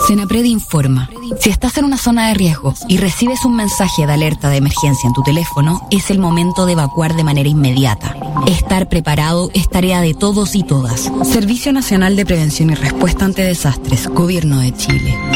Senapred informa. Si estás en una zona de riesgo y recibes un mensaje de alerta de emergencia en tu teléfono, es el momento de evacuar de manera inmediata. Estar preparado es tarea de todos y todas. Servicio Nacional de Prevención y Respuesta ante Desastres, Gobierno de Chile.